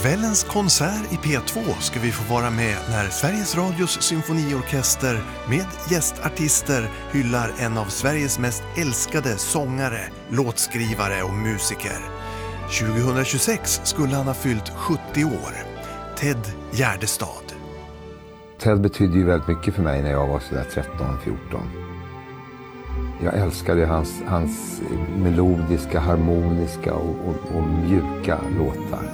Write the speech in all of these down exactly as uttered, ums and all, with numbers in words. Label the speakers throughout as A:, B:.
A: kvällens konsert i P två ska vi få vara med när Sveriges Radios symfoniorkester med gästartister hyllar en av Sveriges mest älskade sångare, låtskrivare och musiker. tjugohundratjugosex skulle han ha fyllt sjuttio år. Ted Gärdestad.
B: Ted betydde ju väldigt mycket för mig när jag var sådär tretton fjorton. Jag älskade hans, hans melodiska, harmoniska och, och, och mjuka låtar.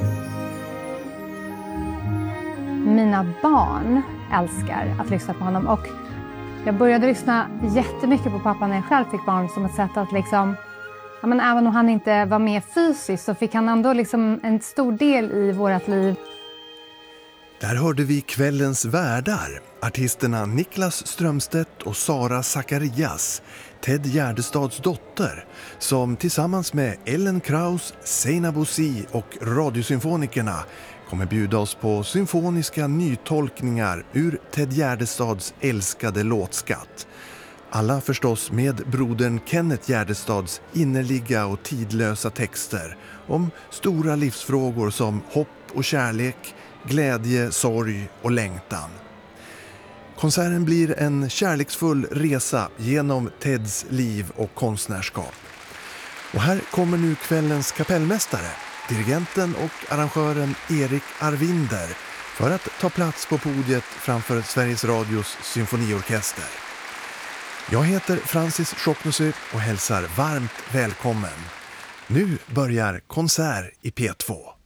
C: Mina barn älskar att lyssna på honom och jag började lyssna jättemycket på pappa när jag själv fick barn som ett sätt att liksom, ja, men även om han inte var med fysiskt så fick han ändå liksom en stor del i vårt liv.
A: Där hörde vi kvällens värdar, artisterna Niklas Strömstedt och Sara Zacharias, Ted Gärdestads dotter, som tillsammans med Ellen Kraus, Seinabo Bosi och radiosymfonikerna kommer bjuda oss på symfoniska nytolkningar ur Ted Gärdestads älskade låtskatt. Alla förstås med brodern Kenneth Gärdestads innerliga och tidlösa texter om stora livsfrågor som hopp och kärlek, glädje, sorg och längtan. Konserten blir en kärleksfull resa genom Teds liv och konstnärskap. Och här kommer nu kvällens kapellmästare, dirigenten och arrangören Erik Arvinder, för att ta plats på podiet framför Sveriges Radios symfoniorkester. Jag heter Francis Schocknusy och hälsar varmt välkommen. Nu börjar konsert i P två.